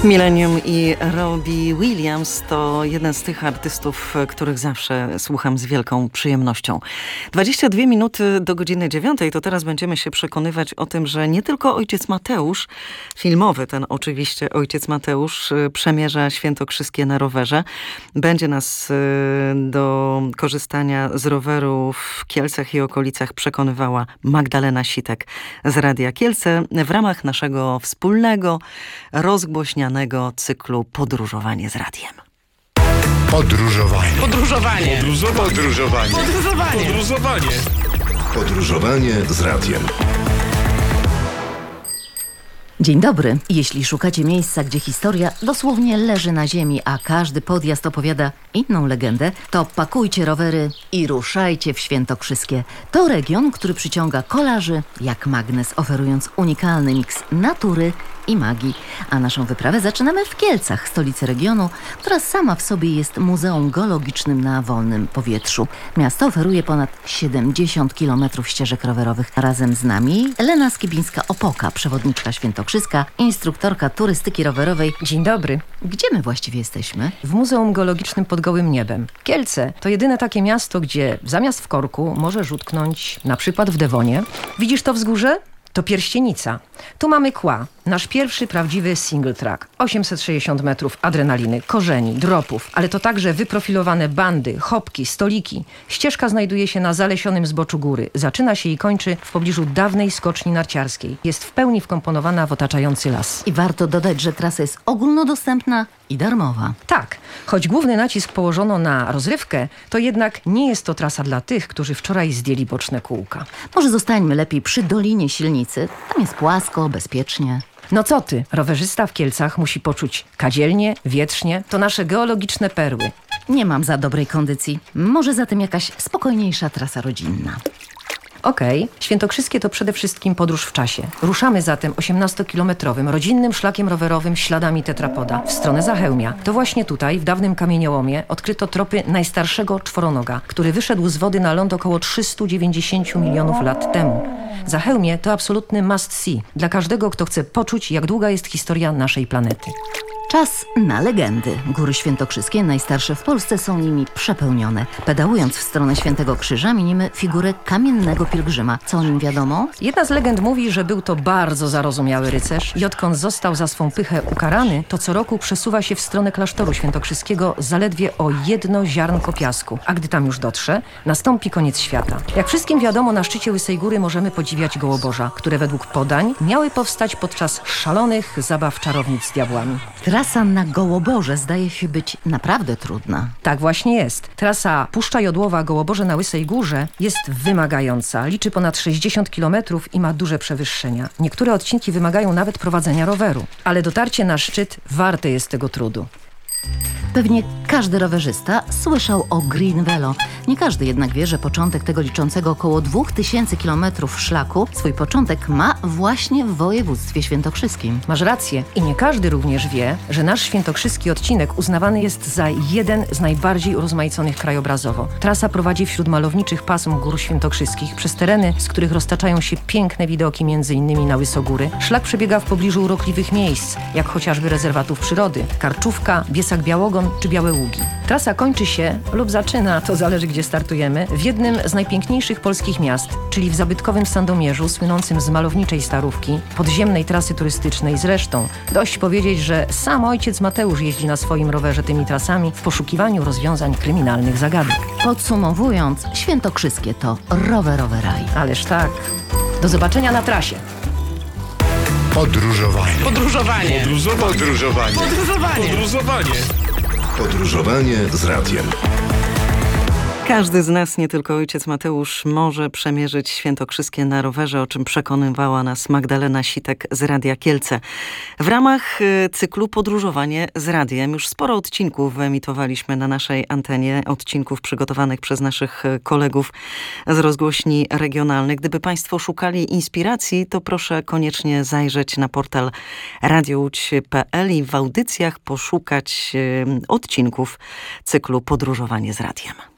Millennium i Robbie Williams to jeden z tych artystów, których zawsze słucham z wielką przyjemnością. 22 minuty do godziny 9, to teraz będziemy się przekonywać o tym, że nie tylko ojciec Mateusz, filmowy ten oczywiście ojciec Mateusz, przemierza świętokrzyskie na rowerze. Będzie nas do korzystania z roweru w Kielcach i okolicach przekonywała Magdalena Sitek z Radia Kielce w ramach naszego wspólnego, rozgłośnianego cyklu Podróżowanie z Radiem. Podróżowanie. Podróżowanie. Podróżowanie. Podróżowanie. Podróżowanie. Podróżowanie z Radiem. Dzień dobry. Jeśli szukacie miejsca, gdzie historia dosłownie leży na ziemi, a każdy podjazd opowiada inną legendę, to pakujcie rowery i ruszajcie w Świętokrzyskie. To region, który przyciąga kolarzy jak magnes, oferując unikalny miks natury i magii. A naszą wyprawę zaczynamy w Kielcach, stolicy regionu, która sama w sobie jest muzeum geologicznym na wolnym powietrzu. Miasto oferuje ponad 70 km ścieżek rowerowych. Razem z nami Elena Skibińska-Opoka, przewodniczka świętokrzyska, instruktorka turystyki rowerowej. Dzień dobry. Gdzie my właściwie jesteśmy? W Muzeum Geologicznym pod gołym niebem. Kielce to jedyne takie miasto, gdzie zamiast w korku możesz utknąć na przykład w Dewonie. Widzisz to wzgórze? To Pierścienica. Tu mamy Kła, nasz pierwszy prawdziwy single track. 860 metrów adrenaliny, korzeni, dropów, ale to także wyprofilowane bandy, chopki, stoliki. Ścieżka znajduje się na zalesionym zboczu góry. Zaczyna się i kończy w pobliżu dawnej skoczni narciarskiej. Jest w pełni wkomponowana w otaczający las. I warto dodać, że trasa jest ogólnodostępna i darmowa. Tak, choć główny nacisk położono na rozrywkę, to jednak nie jest to trasa dla tych, którzy wczoraj zdjęli boczne kółka. Może zostańmy lepiej przy Dolinie Silnicy. Tam jest płasko, bezpiecznie. No co ty, rowerzysta w Kielcach musi poczuć kadzielnie, wietrznie, to nasze geologiczne perły. Nie mam za dobrej kondycji. Może zatem jakaś spokojniejsza trasa rodzinna. Okej, Świętokrzyskie to przede wszystkim podróż w czasie. Ruszamy zatem 18-kilometrowym rodzinnym szlakiem rowerowym śladami tetrapoda w stronę Zachełmia. To właśnie tutaj, w dawnym kamieniołomie, odkryto tropy najstarszego czworonoga, który wyszedł z wody na ląd około 390 milionów lat temu. Zachełmie to absolutny must see dla każdego, kto chce poczuć, jak długa jest historia naszej planety. Czas na legendy. Góry Świętokrzyskie, najstarsze w Polsce, są nimi przepełnione. Pedałując w stronę Świętego Krzyża minimy figurę kamiennego pielgrzyma. Co o nim wiadomo? Jedna z legend mówi, że był to bardzo zarozumiały rycerz i odkąd został za swą pychę ukarany, to co roku przesuwa się w stronę klasztoru świętokrzyskiego zaledwie o jedno ziarnko piasku. A gdy tam już dotrze, nastąpi koniec świata. Jak wszystkim wiadomo, na szczycie Łysej Góry możemy podziwiać Gołoborza, które według podań miały powstać podczas szalonych zabaw czarownic z diabłami. Trasa na Gołoborze zdaje się być naprawdę trudna. Tak właśnie jest. Trasa Puszcza Jodłowa Gołoborze na Łysej Górze jest wymagająca. Liczy ponad 60 km i ma duże przewyższenia. Niektóre odcinki wymagają nawet prowadzenia roweru. Ale dotarcie na szczyt warte jest tego trudu. Pewnie każdy rowerzysta słyszał o Green Velo. Nie każdy jednak wie, że początek tego liczącego około 2000 km szlaku swój początek ma właśnie w województwie świętokrzyskim. Masz rację. I nie każdy również wie, że nasz świętokrzyski odcinek uznawany jest za jeden z najbardziej urozmaiconych krajobrazowo. Trasa prowadzi wśród malowniczych pasm gór świętokrzyskich przez tereny, z których roztaczają się piękne widoki, m.in. na Łysogóry. Szlak przebiega w pobliżu urokliwych miejsc, jak chociażby rezerwatów przyrody, Karczówka, Biesak Białogon czy Białe Ługi. Trasa kończy się lub zaczyna, to zależy gdzie startujemy, w jednym z najpiękniejszych polskich miast, czyli w zabytkowym Sandomierzu, słynącym z malowniczej starówki, podziemnej trasy turystycznej. Zresztą dość powiedzieć, że sam ojciec Mateusz jeździ na swoim rowerze tymi trasami w poszukiwaniu rozwiązań kryminalnych zagadek. Podsumowując, Świętokrzyskie to rowerowy raj. Ależ tak. Do zobaczenia na trasie. Podróżowanie. Podróżowanie. Podróżowanie. Podróżowanie. Podróżowanie. Podróżowanie z Radiem. Każdy z nas, nie tylko ojciec Mateusz, może przemierzyć Świętokrzyskie na rowerze, o czym przekonywała nas Magdalena Sitek z Radia Kielce. W ramach cyklu Podróżowanie z Radiem już sporo odcinków wyemitowaliśmy na naszej antenie, odcinków przygotowanych przez naszych kolegów z rozgłośni regionalnych. Gdyby Państwo szukali inspiracji, to proszę koniecznie zajrzeć na portal radiołódź.pl i w audycjach poszukać odcinków cyklu Podróżowanie z Radiem.